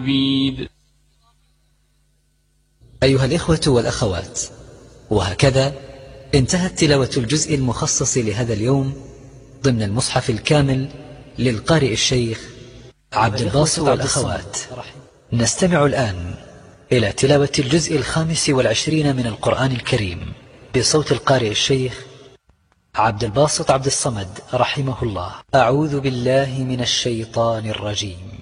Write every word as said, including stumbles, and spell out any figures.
بيد. أيها الإخوة والأخوات، وهكذا انتهت تلاوة الجزء المخصص لهذا اليوم ضمن المصحف الكامل للقارئ الشيخ عبد الباسط عبد الصمد. نستمع الآن إلى تلاوة الجزء الخامس والعشرين من القرآن الكريم بصوت القارئ الشيخ عبد الباسط عبد الصمد رحمه الله. أعوذ بالله من الشيطان الرجيم.